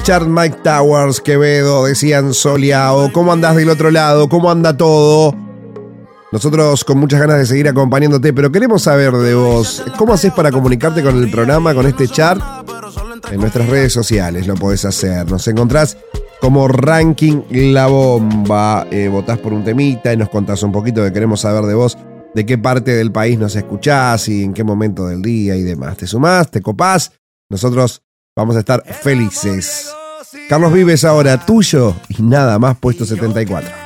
Chart Mike Towers, Quevedo, decían Soleado. ¿Cómo andás del otro lado? ¿Cómo anda todo? Nosotros con muchas ganas de seguir acompañándote, pero queremos saber de vos. ¿Cómo haces para comunicarte con el programa, con este chart? En nuestras redes sociales lo podés hacer. Nos encontrás como Ranking La Bomba. Votás por un temita y nos contás un poquito que queremos saber de vos. De qué parte del país nos escuchás y en qué momento del día y demás. ¿Te sumás? ¿Te copás? Nosotros vamos a estar felices. Carlos Vives ahora, tuyo y nada más, puesto 74.